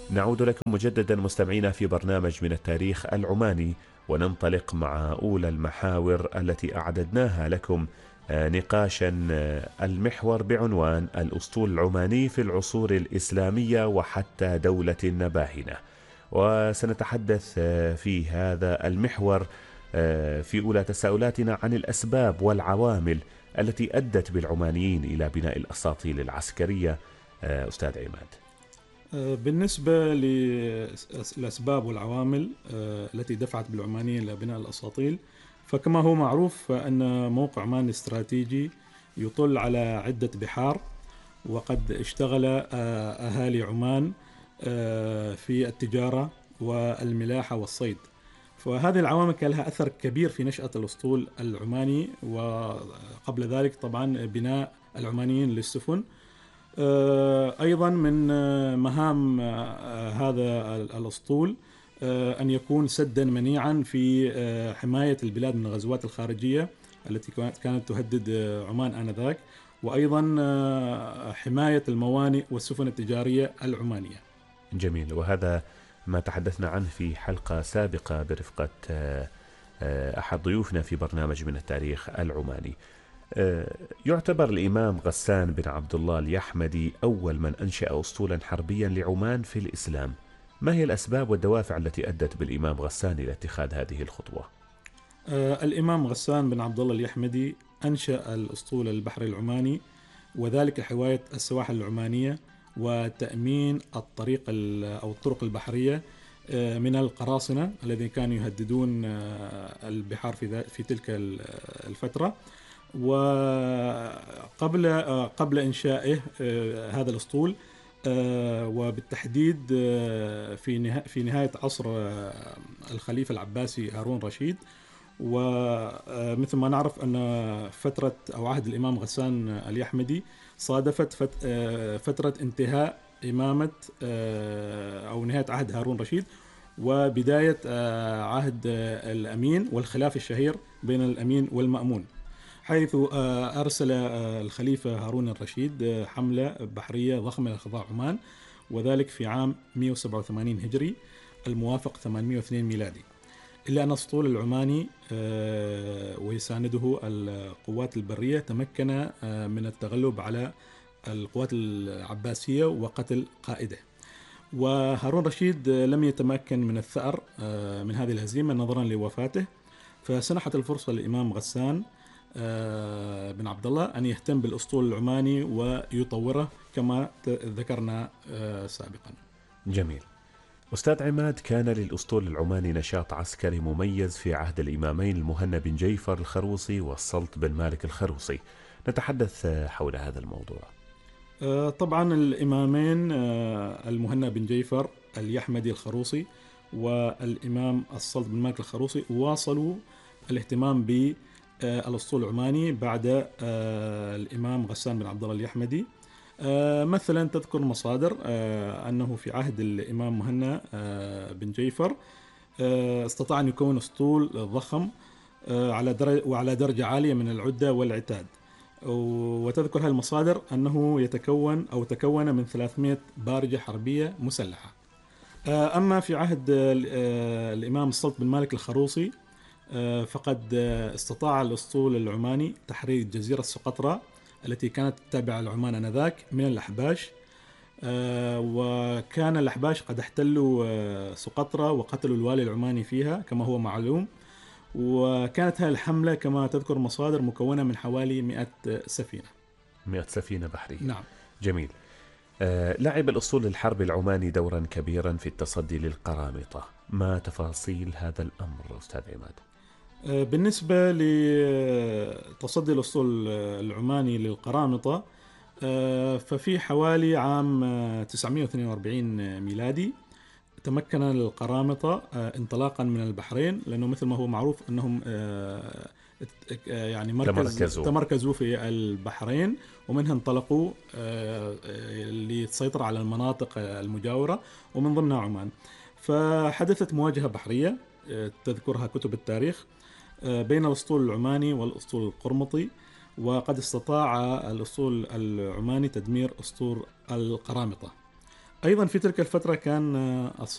نعود لكم مجددا مستمعينا في برنامج من التاريخ العماني، وننطلق مع أولى المحاور التي أعددناها لكم نقاشا. المحور بعنوان الأسطول العماني في العصور الإسلامية وحتى دولة النباهنة. وسنتحدث في هذا المحور في أولى تساؤلاتنا عن الأسباب والعوامل التي أدت بالعمانيين إلى بناء الأساطيل العسكرية. أستاذ عماد. بالنسبة للأسباب والعوامل التي دفعت بالعمانيين إلى بناء الأساطيل، فكما هو معروف أن موقع عمان الاستراتيجي يطل على عدة بحار، وقد اشتغل أهالي عمان في التجارة والملاحة والصيد، فهذه العوامل كان لها أثر كبير في نشأة الأسطول العماني. وقبل ذلك طبعا بناء العمانيين للسفن. أيضا من مهام هذا الأسطول أن يكون سدا منيعا في حماية البلاد من الغزوات الخارجية التي كانت تهدد عمان آنذاك، وأيضا حماية الموانئ والسفن التجارية العمانية. جميل، وهذا ما تحدثنا عنه في حلقة سابقة برفقة أحد ضيوفنا في برنامج من التاريخ العماني. يعتبر الإمام غسان بن عبد الله اليحمدي أول من أنشأ أسطولا حربيا لعمان في الإسلام. ما هي الأسباب والدوافع التي أدت بالإمام غسان إلى اتخاذ هذه الخطوة؟ الإمام غسان بن عبد الله اليحمدي أنشأ الأسطول البحري العماني، وذلك حماية السواحل العمانية وتأمين الطرق البحرية من القراصنة الذين كانوا يهددون البحار في تلك الفترة. وقبل إنشائه هذا الأسطول، وبالتحديد في نهاية عصر الخليفة العباسي هارون رشيد، ومثل ما نعرف أن فترة أو عهد الإمام غسان اليحمدي صادفت فترة انتهاء إمامة أو نهاية عهد هارون رشيد وبداية عهد الأمين والخلاف الشهير بين الأمين والمأمون، حيث أرسل الخليفة هارون الرشيد حملة بحرية ضخمة لخضاع عمان، وذلك في عام 187 هجري الموافق 802 ميلادي. إلا أن الأسطول العماني ويسانده القوات البرية تمكن من التغلب على القوات العباسية وقتل قائده، وهارون رشيد لم يتمكن من الثأر من هذه الهزيمة نظرا لوفاته، فسنحت الفرصة للإمام غسان بن عبد الله أن يهتم بالأسطول العماني ويطوره كما ذكرنا سابقا. جميل. أستاذ عماد، كان للأسطول العماني نشاط عسكري مميز في عهد الإمامين المهنا بن جيفر الخروصي والسلط بن مالك الخروصي. نتحدث حول هذا الموضوع. طبعا الإمامين المهنا بن جيفر اليحمدي الخروصي والإمام السلط بن مالك الخروصي واصلوا الاهتمام بالأسطول العماني بعد الإمام غسان بن عبد الله اليحمدي. مثلا تذكر مصادر أنه في عهد الإمام مهنا بن جيفر استطاع أن يكون أسطول ضخم وعلى درجة عالية من العدة والعتاد، وتذكر هذه المصادر أنه تكون من 300 بارجة حربية مسلحة. أما في عهد الإمام السلط بن مالك الخروصي فقد استطاع الأسطول العماني تحرير جزيرة سقطرى التي كانت تابعة لعمان آنذاك من الأحباش، وكان الأحباش قد احتلوا سقطرى وقتلوا الوالي العماني فيها كما هو معلوم. وكانت هذه الحملة كما تذكر مصادر مكونة من حوالي 100 سفينة. 100 سفينة بحرية. نعم. جميل. لعب الأسطول الحربي العماني دورا كبيرا في التصدي للقرامطة. ما تفاصيل هذا الأمر أستاذ عماد؟ بالنسبة لتصدي الأسطول العماني للقرامطة، ففي حوالي عام 942 ميلادي تمكن القرامطة انطلاقا من البحرين، لأنه مثل ما هو معروف أنهم يعني تمركزوا في البحرين، ومنها انطلقوا للسيطرة على المناطق المجاورة ومن ضمنها عمان. فحدثت مواجهة بحرية تذكرها كتب التاريخ بين الأسطول العماني والأسطول القرمطي، وقد استطاع الأسطول العماني تدمير أسطول القرامطة. أيضا في تلك الفترة كان